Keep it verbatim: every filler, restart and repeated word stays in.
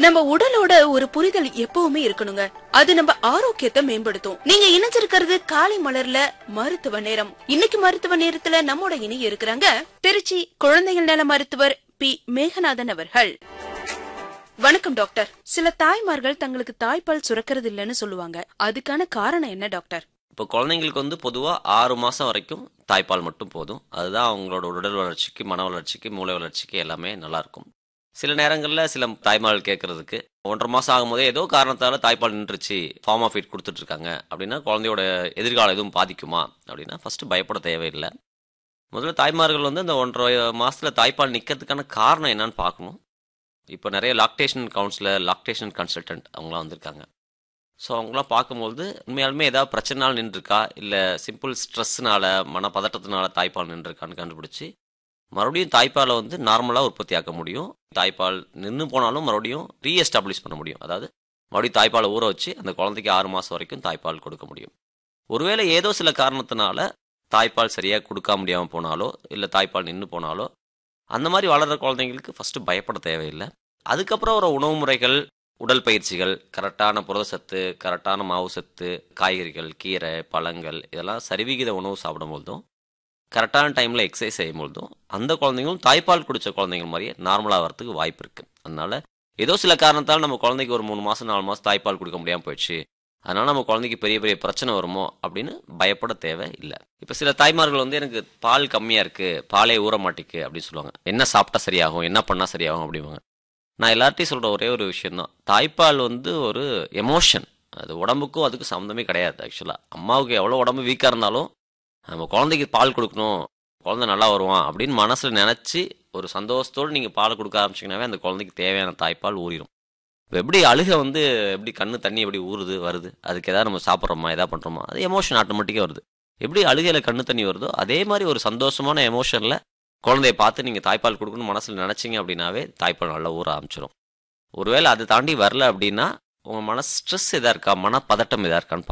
நம்ம உடலோட ஒரு புரிதல் எப்பவுமே இருக்கணுங்க. அது நம்ம ஆரோக்கியத்தை மேம்படுத்தும். நீங்க இணைஞ்சிருக்கிறது காலை மலர்ல மருத்துவ நேரம். இன்னைக்கு மருத்துவ நேரத்துல நம்மோட இணைய இருக்கிறாங்க திருச்சி குழந்தைகள் நல மருத்துவர் பி மேகநாதன் அவர்கள். வணக்கம் டாக்டர். சில தாய்மார்கள் தங்களுக்கு தாய்ப்பால் சுரக்கிறது இல்லன்னு சொல்லுவாங்க. அதுக்கான காரணம் என்ன டாக்டர்? இப்போ குழந்தைங்களுக்கு வந்து பொதுவாக ஆறு மாதம் வரைக்கும் தாய்ப்பால் மட்டும் போதும். அதுதான் அவங்களோட உடல் வளர்ச்சிக்கு, மன வளர்ச்சிக்கு, மூளை வளர்ச்சிக்கு எல்லாமே நல்லாயிருக்கும். சில நேரங்களில் சில தாய்மார்கள் கேட்கறதுக்கு ஒன்றரை மாதம் ஆகும்போதே ஏதோ காரணத்தால் தாய்ப்பால் நின்றுச்சு, ஃபார்ம் ஆஃப் ஃபீட் கொடுத்துட்ருக்காங்க அப்படின்னா குழந்தையோட எதிர்காலம் எதுவும் பாதிக்குமா அப்படின்னா ஃபஸ்ட்டு பயப்பட தேவையில்லை. முதல்ல தாய்மார்கள் வந்து அந்த ஒன்றரை மாதத்தில் தாய்ப்பால் நிற்கிறதுக்கான காரணம் என்னன்னு பார்க்கணும். இப்போ நிறைய லாக்டேஷன் கவுன்சிலர், லாக்டேஷன் கன்சல்டன்ட் அவங்களாம் வந்திருக்காங்க. ஸோ அவங்களாம் பார்க்கும்போது உண்மையாலுமே ஏதாவது பிரச்சனைனால நின்றுருக்கா, இல்லை சிம்பிள் ஸ்ட்ரெஸ்ஸுனால, மனப்பதட்டத்தினால தாய்ப்பால் நின்றுருக்கான்னு கண்டுபிடிச்சி மறுபடியும் தாய்ப்பாலை வந்து நார்மலாக உற்பத்தி ஆக்க முடியும். தாய்ப்பால் நின்று போனாலும் மறுபடியும் ரீஎஸ்டாப்ளிஷ் பண்ண முடியும். அதாவது மறுபடியும் தாய்ப்பாலை ஊற வச்சு அந்த குழந்தைக்கு ஆறு மாதம் வரைக்கும் தாய்ப்பால் கொடுக்க முடியும். ஒருவேளை ஏதோ சில காரணத்தினால தாய்ப்பால் சரியாக கொடுக்க முடியாமல் போனாலோ, இல்லை தாய்ப்பால் நின்று போனாலோ, அந்த மாதிரி வளர்கிற குழந்தைங்களுக்கு ஃபஸ்ட்டு பயப்பட தேவையில்லை. அதுக்கப்புறம் ஒரு உணவு முறைகள், உடல் பயிற்சிகள், கரெக்டான புரதச்சத்து, கரெக்டான மாவு சத்து, காய்கறிகள், கீரை, பழங்கள் இதெல்லாம் சரிவிகித உணவு சாப்பிடும்போதும், கரெக்டான டைமில் எக்ஸசைஸ் செய்யும்போதும் அந்த குழந்தைங்களும் தாய்ப்பால் குடித்த குழந்தைங்க மாதிரியே நார்மலாக வரத்துக்கு வாய்ப்பு இருக்குது. அதனால் ஏதோ சில காரணத்தால் நம்ம குழந்தைக்கு ஒரு மூணு மாதம் நாலு மாதம் தாய்ப்பால் கொடுக்க முடியாமல் போயிடுச்சு, அதனால் நம்ம குழந்தைக்கு பெரிய பெரிய பிரச்சனை வருமோ அப்படின்னு பயப்பட தேவை இல்லை. இப்போ சில தாய்மார்கள் வந்து எனக்கு பால் கம்மியாக இருக்குது, பாலே ஊற மாட்டேக்கு அப்படின்னு சொல்லுவாங்க. என்ன சாப்பிட்டா சரியாகும், என்ன பண்ணால் சரியாகும் அப்படிவாங்க. நான் எல்லார்ட்டையும் சொல்கிற ஒரே ஒரு விஷயந்தான், தாய்ப்பால் வந்து ஒரு எமோஷன். அது உடம்புக்கும் அதுக்கும் சம்மந்தமே கிடையாது. ஆக்சுவலாக அம்மாவுக்கு எவ்வளோ உடம்பு வீக்காக இருந்தாலும் நம்ம குழந்தைக்கு பால் கொடுக்கணும், குழந்தை நல்லா வருவான் அப்படின்னு மனசில் நினச்சி ஒரு சந்தோஷத்தோடு நீங்கள் பால் கொடுக்க ஆரம்பிச்சிங்கனாவே அந்த குழந்தைக்கு தேவையான தாய்ப்பால் ஊறிடும். இப்போ எப்படி அழுகை வந்து எப்படி கண்ணு தண்ணி எப்படி ஊறுது வருது, அதுக்கு எதாவது நம்ம சாப்பிட்றோமா, எதாவது பண்ணுறோமா, அது எமோஷன் ஆட்டோமேட்டிக்காக வருது. எப்படி அழுகையில் கண்ணு தண்ணி வருதோ அதே மாதிரி ஒரு சந்தோஷமான எமோஷனில் குழந்தைய பார்த்து நீங்கள் தாய்ப்பால் கொடுக்கணும்னு மனசில் நினச்சிங்க அப்படின்னாவே தாய்ப்பால் நல்லா ஊற ஆரம்பிச்சிடும். ஒருவேளை அதை தாண்டி வரல அப்படின்னா உங்கள் மன ஸ்ட்ரெஸ் எதாக இருக்கா, மனப்பதட்டம் எதாக இருக்கான்னு